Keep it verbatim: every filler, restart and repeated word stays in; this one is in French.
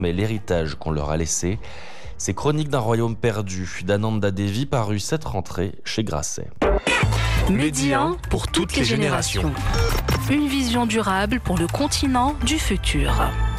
mais l'héritage qu'on leur a laissé. C'est Chroniques d'un royaume perdu d'Ananda Devi, paru cette rentrée chez Grasset. Médian pour toutes les générations. Une vision durable pour le continent du futur.